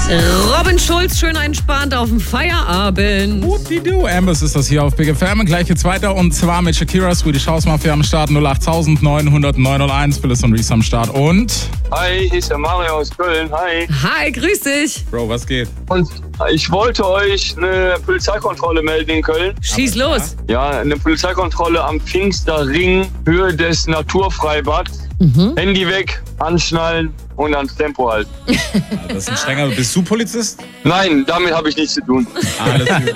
Robin Schulz, schön entspannt auf dem Feierabend. Whoop-de-doo. Ambers ist das hier auf Big FM. Gleich geht's weiter und zwar mit Shakira, Swedish House Mafia am Start 08900 Phyllis und Reese am Start und... Hi, hier ist der Mario aus Köln. Hi. Hi, grüß dich. Bro, was geht? Und ich wollte euch eine Polizeikontrolle melden in Köln. Schieß los. Ja, eine Polizeikontrolle am Pfingsterring, Höhe des Naturfreibads. Handy weg, anschnallen und ans Tempo halten. Das ist ein strenger... Bist du Polizist? Nein, damit habe ich nichts zu tun. Alles gut.